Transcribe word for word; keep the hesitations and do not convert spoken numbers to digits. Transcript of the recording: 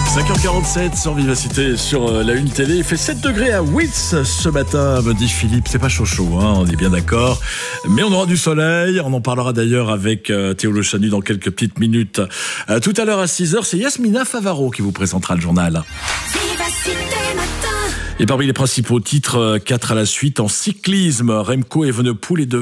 cinq heures quarante-sept sur Vivacité, sur la Une Télé. Il fait sept degrés à Wits ce matin, me dit Philippe. C'est pas chaud chaud, hein, on est bien d'accord. Mais on aura du soleil. On en parlera d'ailleurs avec euh, Théo Le Chanu dans quelques petites minutes. Euh, tout à l'heure à six heures, c'est Yasmina Favaro qui vous présentera le journal. Et parmi les principaux titres, quatre à la suite en cyclisme, Remco Evenepoel est de